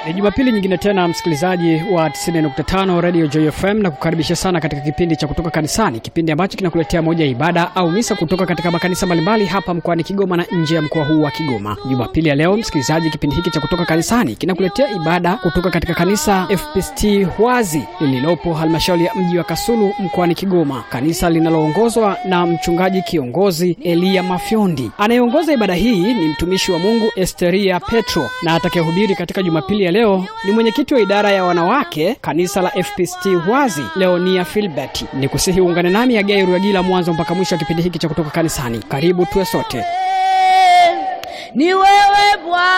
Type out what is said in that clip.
Ni Jumapili nyingine tena msikilizaji wa 90.5 Radio Joy FM, na kukaribisha sana katika kipindi cha kutoka kanisani, kipindi ambacho kinakuletea moja ibada au misa kutoka katika makanisa mbalimbali hapa mkoani Kigoma na nje ya mkoa huu wa Kigoma. Jumapili ya leo msikilizaji, kipindi hiki cha kutoka kanisani kinakuletea ibada kutoka katika kanisa FPCT Hwazi lililopo halmashauri ya mji wa Kasulu mkoani Kigoma, kanisa linaloongozwa na mchungaji kiongozi Elia Mafyondi. Anayeongoza ibada hii ni mtumishi wa Mungu Esteria Petro, na atakayehubiri katika Jumapili ya leo ni mwenyekiti wa idara ya wanawake kanisa la FPCT Hwazi, Leonia Philbert. Nikusihi ungane nami Hagai Ruagila mwanzo mpaka mwisho wa kipindi hiki cha kutoka kanisani. Karibu tuwe sote. Ni wewe Bwana.